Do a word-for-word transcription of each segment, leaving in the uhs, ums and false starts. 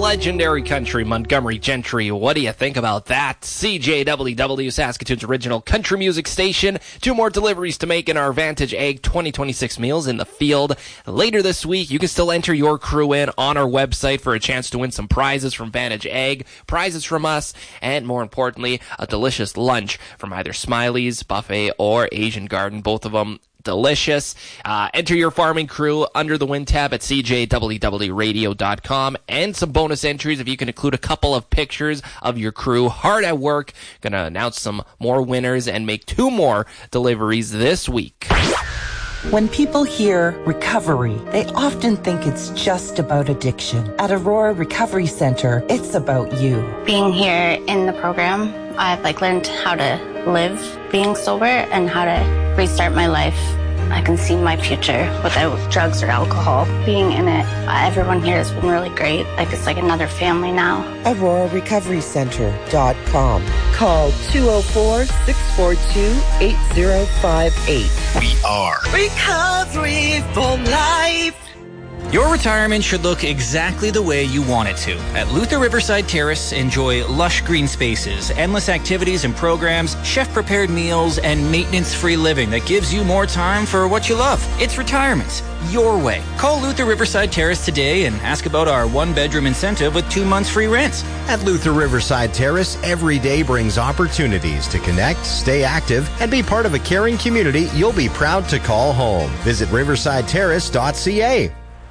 legendary country Montgomery Gentry. What do you think about that? C J W W, Saskatoon's original country music station. Two more deliveries to make in our Vantage Egg twenty twenty-six meals in the field. Later this week, you can still enter your crew in on our website for a chance to win some prizes from Vantage Egg, prizes from us, and more importantly, a delicious lunch from either Smiley's, Buffet, or Asian Garden. Both of them delicious. Uh, enter your farming crew under the win tab at c j w w radio dot com, and some bonus entries if you can include a couple of pictures of your crew hard at work. Gonna announce some more winners and make two more deliveries this week. When people hear recovery, they often think it's just about addiction. At Aurora Recovery Center, it's about you. Being here in the program, I've like learned how to live being sober and how to restart my life. I can see my future without drugs or alcohol. Being in it, everyone here has been really great. Like it's like another family now. Aurora Recovery Center dot com. Call two oh four, six four two, eight oh five eight. We are Recovery for Life. Your retirement should look exactly the way you want it to. At Luther Riverside Terrace, enjoy lush green spaces, endless activities and programs, chef-prepared meals, and maintenance-free living that gives you more time for what you love. It's retirement your way. Call Luther Riverside Terrace today and ask about our one-bedroom incentive with two months free rent. At Luther Riverside Terrace, every day brings opportunities to connect, stay active, and be part of a caring community you'll be proud to call home. Visit riverside terrace dot c a.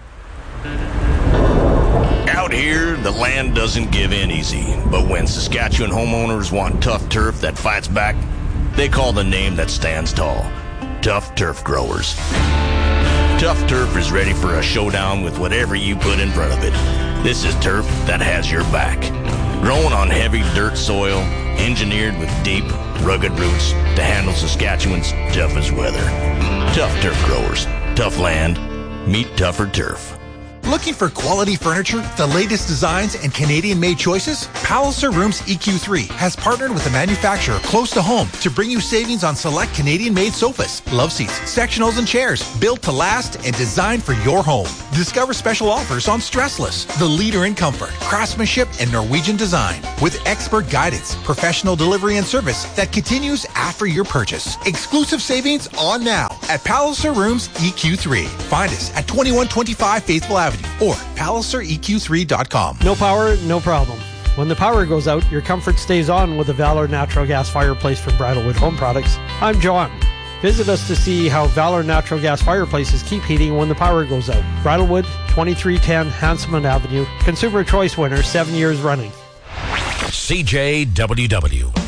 Out here, the land doesn't give in easy, but when Saskatchewan homeowners want tough turf that fights back, they call the name that stands tall, Tough Turf Growers. Tough Turf is ready for a showdown with whatever you put in front of it. This is turf that has your back. Grown on heavy dirt soil, engineered with deep, rugged roots to handle Saskatchewan's toughest weather. Tough Turf Growers. Tough land. Meet tougher turf. Looking for quality furniture, the latest designs, and Canadian-made choices? Palliser Rooms E Q three has partnered with a manufacturer close to home to bring you savings on select Canadian-made sofas, love seats, sectionals, and chairs built to last and designed for your home. Discover special offers on Stressless, the leader in comfort, craftsmanship, and Norwegian design, with expert guidance, professional delivery, and service that continues after your purchase. Exclusive savings on now at Palliser Rooms E Q three. Find us at twenty-one twenty-five Faithful Avenue or palliser e q three dot com. No power, no problem. When the power goes out, your comfort stays on with the Valor Natural Gas Fireplace from Bridalwood Home Products. I'm John. Visit us to see how Valor Natural Gas Fireplaces keep heating when the power goes out. Bridalwood, twenty-three ten Hanselman Avenue. Consumer Choice winner seven years running. C J W W.